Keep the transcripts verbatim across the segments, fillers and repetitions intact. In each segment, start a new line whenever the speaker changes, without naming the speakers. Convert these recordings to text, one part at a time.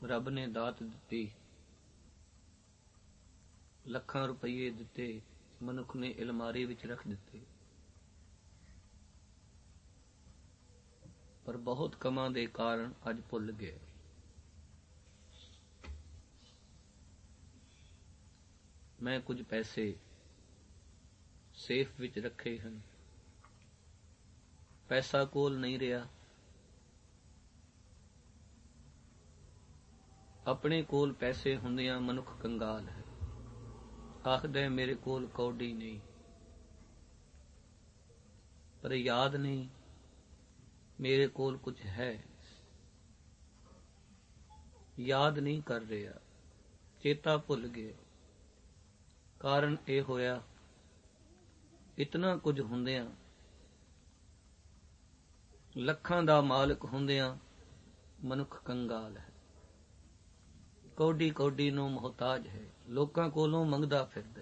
ਰੱਬ ਨੇ ਦਾਤ ਦਿੱਤੀ, ਲੱਖਾਂ ਰੁਪਈਏ ਦਿੱਤੇ, ਮਨੁੱਖ ਨੇ ਅਲਮਾਰੀ ਵਿੱਚ ਰੱਖ ਦਿੱਤੇ। ਪਰ ਬਹੁਤ ਕੰਮਾਂ ਦੇ ਕਾਰਨ ਅੱਜ ਭੁੱਲ ਗਏ। ਮੈਂ ਕੁਝ ਪੈਸੇ ਸੇਫ ਵਿੱਚ ਰੱਖੇ ਹਨ, ਪੈਸਾ ਕੋਲ ਨਹੀਂ ਰਿਹਾ। ਆਪਣੇ ਕੋਲ ਪੈਸੇ ਹੁੰਦਿਆਂ ਮਨੁੱਖ ਕੰਗਾਲ ਹੈ, ਆਖਦਾ ਮੇਰੇ ਕੋਲ ਕੌਡੀ ਨਹੀਂ। ਪਰ ਯਾਦ ਨਹੀਂ ਮੇਰੇ ਕੋਲ ਕੁਝ ਹੈ, ਯਾਦ ਨਹੀਂ ਕਰ ਰਿਹਾ, ਚੇਤਾ ਭੁੱਲ ਗਿਆ। ਕਾਰਨ ਇਹ ਹੋਇਆ, ਇਤਨਾ ਕੁਝ ਹੁੰਦਿਆਂ, ਲੱਖਾਂ ਦਾ ਮਾਲਕ ਹੁੰਦਿਆਂ ਮਨੁੱਖ ਕੰਗਾਲ ਹੈ, ਕੌਡੀ ਕੌਡੀ ਨੂੰ ਮੁਹਤਾਜ ਹੈ, ਲੋਕਾਂ ਕੋਲੋਂ ਮੰਗਦਾ ਫਿਰਦਾ।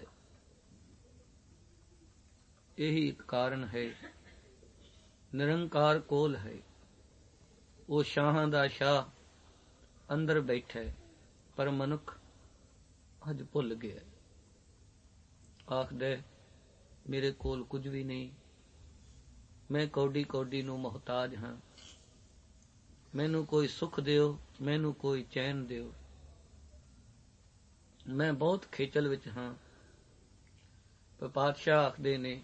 ਇਹੀ ਇੱਕ ਕਾਰਨ ਹੈ। ਨਿਰੰਕਾਰ ਕੋਲ ਹੈ, ਉਹ ਸ਼ਾਹਾਂ ਦਾ ਸ਼ਾਹ ਅੰਦਰ ਬੈਠਾ, ਪਰ ਮਨੁੱਖ ਅੱਜ ਭੁੱਲ ਗਿਆ। ਆਖਦਾ ਮੇਰੇ ਕੋਲ ਕੁਝ ਵੀ ਨਹੀਂ, ਮੈਂ ਕੌਡੀ ਕੌਡੀ ਨੂੰ ਮੁਹਤਾਜ ਹਾਂ, ਮੈਨੂੰ ਕੋਈ ਸੁੱਖ ਦਿਓ, ਮੈਨੂੰ ਕੋਈ ਚੈਨ ਦਿਓ, ਮੈਂ ਬਹੁਤ ਖੇਚਲ ਵਿੱਚ ਹਾਂ। ਪਰ ਪਾਤਸ਼ਾਹ ਆਖਦੇ ਨੇ,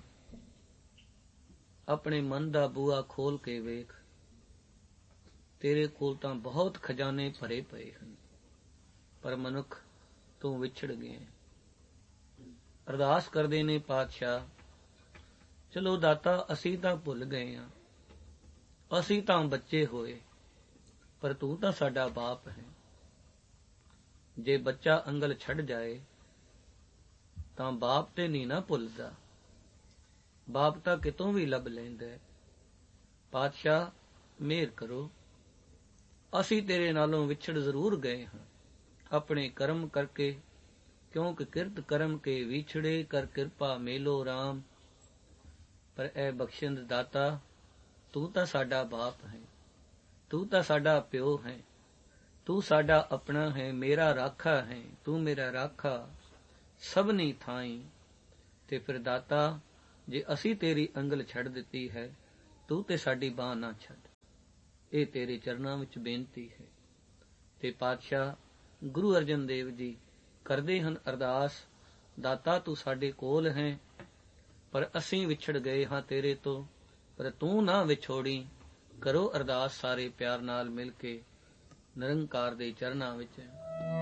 ਆਪਣੇ ਮਨ ਦਾ ਬੂਹਾ ਖੋਲ ਕੇ ਵੇਖ, ਤੇਰੇ ਕੋਲ ਤਾਂ ਬਹੁਤ ਖਜ਼ਾਨੇ ਭਰੇ ਪਏ ਹਨ, ਪਰ ਮਨੁੱਖ ਤੂੰ ਵਿਛੜ ਗਿਆ। ਅਰਦਾਸ ਕਰਦੇ ਨੇ ਪਾਤਸ਼ਾਹ, ਚਲੋ ਦਾਤਾ ਅਸੀਂ ਤਾਂ ਭੁੱਲ ਗਏ ਹਾਂ, ਅਸੀਂ ਤਾਂ ਬੱਚੇ ਹੋਏ, ਪਰ ਤੂੰ ਤਾਂ ਸਾਡਾ ਬਾਪ ਹੈ। ਜੇ ਬੱਚਾ ਅੰਗਲ ਛੱਡ ਜਾਏ ਤਾਂ ਬਾਪ ਤੇ ਨਹੀਂ ਨਾ ਭੁੱਲਦਾ, ਬਾਪ ਤਾਂ ਕਿਤੋਂ ਵੀ ਲੱਭ ਲੈਂਦਾ। ਪਾਤਸ਼ਾਹ ਮਿਹਰ ਕਰੋ, ਅਸੀਂ ਤੇਰੇ ਨਾਲੋਂ ਵਿਛੜ ਜ਼ਰੂਰ ਗਏ ਹਾਂ, ਆਪਣੇ ਕਰਮ ਕਰਕੇ, ਕਿਉਂਕਿ ਕਿਰਤ ਕਰਮ ਕੇ ਵਿਛੜੇ, ਕਰ ਕਿਰਪਾ ਮੇਲੋ ਰਾਮ। ਪਰ ਇਹ ਬਖਸ਼ਿੰਦ ਦਾਤਾ, ਤੂੰ ਤਾਂ ਸਾਡਾ ਬਾਪ ਹੈ, ਤੂੰ ਤਾਂ ਸਾਡਾ ਪਿਓ ਹੈ, ਤੂੰ ਸਾਡਾ ਆਪਣਾ ਹੈ, ਮੇਰਾ ਰਾਖਾ ਹੈ, ਤੂੰ ਮੇਰਾ ਰਾਖਾ ਸਭਨੀ ਥਾਈਂ। ਤੇ ਫਿਰ ਦਾਤਾ, ਜੇ ਅਸੀਂ ਤੇਰੀ ਅੰਗਲ ਛੱਡ ਦਿੱਤੀ ਹੈ, ਤੂੰ ਤੇ ਸਾਡੀ ਬਾਂਹ ਨਾ ਛੱਡ। ਇਹ ਤੇਰੇ ਚਰਨਾਂ ਵਿੱਚ ਬੇਨਤੀ ਹੈ। ਤੇ ਪਾਤਸ਼ਾਹ ਗੁਰੂ ਅਰਜਨ ਦੇਵ ਜੀ ਕਰਦੇ ਹਨ ਅਰਦਾਸ, ਦਾਤਾ ਤੂੰ ਸਾਡੇ ਕੋਲ ਹੈ, ਪਰ ਅਸੀਂ ਵਿਛੜ ਗਏ ਹਾਂ ਤੇਰੇ ਤੋਂ, ਪਰ ਤੂੰ ਨਾ ਵਿਛੋੜੀ। ਕਰੋ ਅਰਦਾਸ ਸਾਰੇ ਪਿਆਰ ਨਾਲ ਮਿਲ ਕੇ ਨਿਰੰਕਾਰ ਦੇ ਚਰਨਾਂ ਵਿੱਚ।